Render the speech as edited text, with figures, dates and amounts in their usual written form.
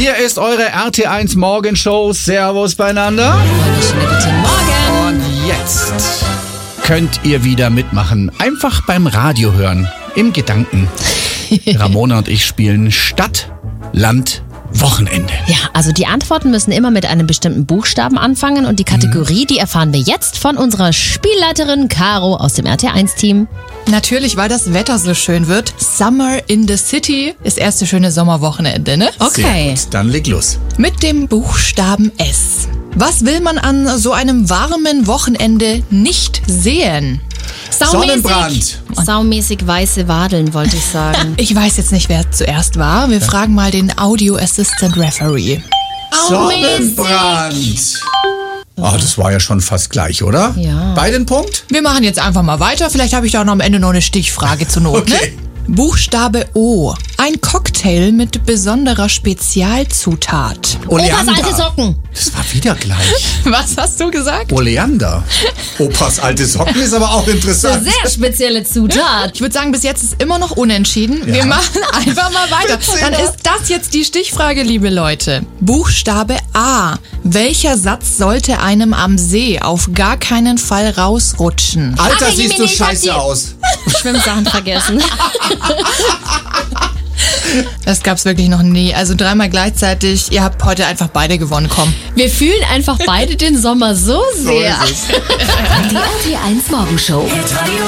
Hier ist eure RT1 Morgenshow. Servus beieinander. Wunderschönen guten Morgen. Und jetzt könnt ihr wieder mitmachen. Einfach beim Radio hören. Im Gedanken. Ramona und ich spielen Stadt, Land, Wochenende. Ja, also die Antworten müssen immer mit einem bestimmten Buchstaben anfangen und die Kategorie, die erfahren wir jetzt von unserer Spielleiterin Caro aus dem RT1-Team. Natürlich, weil das Wetter so schön wird. Summer in the City ist erste schöne Sommerwochenende, ne? Okay. Sehr gut, dann leg los. Mit dem Buchstaben S. Was will man an so einem warmen Wochenende nicht sehen? Sonnenbrand. Saumäßig weiße Wadeln, wollte ich sagen. Ich weiß jetzt nicht, wer zuerst war. Wir fragen mal den Audio Assistant Referee. Sonnenbrand. Oh, das war ja schon fast gleich, oder? Ja. Beide einen Punkt? Wir machen jetzt einfach mal weiter. Vielleicht habe ich da noch am Ende noch eine Stichfrage zur Not, Okay. ne? Buchstabe O. Ein Cocktail mit besonderer Spezialzutat. Opas alte Socken. Das war wieder gleich. Was hast du gesagt? Oleander. Opas alte Socken ist aber auch interessant. Sehr spezielle Zutat. Ich würde sagen, bis jetzt ist immer noch unentschieden. Ja. Wir machen einfach mal weiter. Dann ist das jetzt die Stichfrage, liebe Leute. Buchstabe A. Welcher Satz sollte einem am See auf gar keinen Fall rausrutschen? Alter, Ach, siehst du ich hab scheiße die- aus. Schwimmsachen vergessen. Das gab's wirklich noch nie. Also dreimal gleichzeitig. Ihr habt heute einfach beide gewonnen. Komm. Wir fühlen einfach beide den Sommer so sehr. So ist es. Die RT1 Morgenshow.